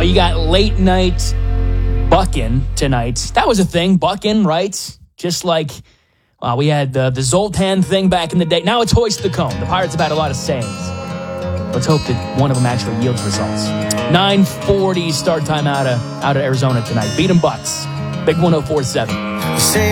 You got late night bucking tonight. That was a thing, bucking, right? Just like we had the Zoltan thing back in the day. Now it's hoist the cone. The Pirates have had a lot of sayings. Let's hope that one of them actually yields results. 9:40 start time out of Arizona tonight. Beat 'em Bucks. Big 104.7.